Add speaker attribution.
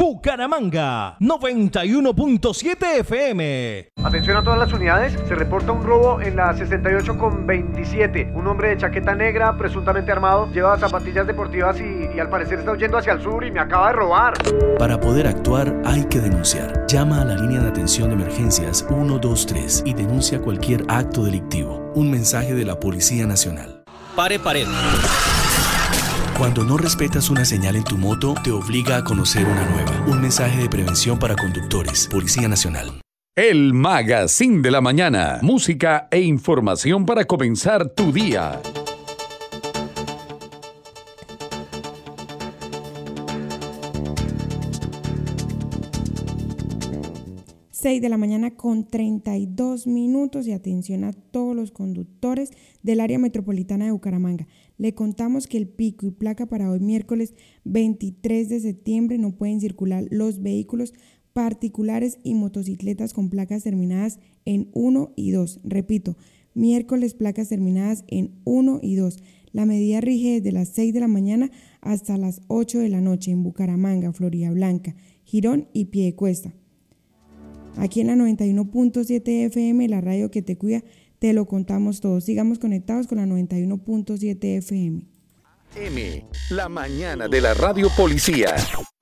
Speaker 1: Bucaramanga, 91.7 FM.
Speaker 2: Atención a todas las unidades, se reporta un robo en la 68 con 27. Un hombre de chaqueta negra, presuntamente armado, lleva zapatillas deportivas y al parecer está huyendo hacia el sur y me acaba de robar.
Speaker 3: Para poder actuar hay que denunciar. Llama a la línea de atención de emergencias 123 y denuncia cualquier acto delictivo. Un mensaje de la Policía Nacional.
Speaker 4: Pare pared.
Speaker 3: Cuando no respetas una señal en tu moto, te obliga a conocer una nueva. Un mensaje de prevención para conductores. Policía Nacional.
Speaker 5: El Magazine de la Mañana. Música e información para comenzar tu día.
Speaker 6: De la mañana con 32 minutos y atención a todos los conductores del área metropolitana de Bucaramanga. Le contamos que el pico y placa para hoy miércoles 23 de septiembre no pueden circular los vehículos particulares y motocicletas con placas terminadas en 1 y 2. Repito, miércoles placas terminadas en 1 y 2. La medida rige desde las 6 de la mañana hasta las 8 de la noche en Bucaramanga, Floridablanca, Girón y Piedecuesta. Aquí en la 91.7 FM, la radio que te cuida, te lo contamos todo. Sigamos conectados con la 91.7 FM.
Speaker 5: La mañana de la Radio Policía.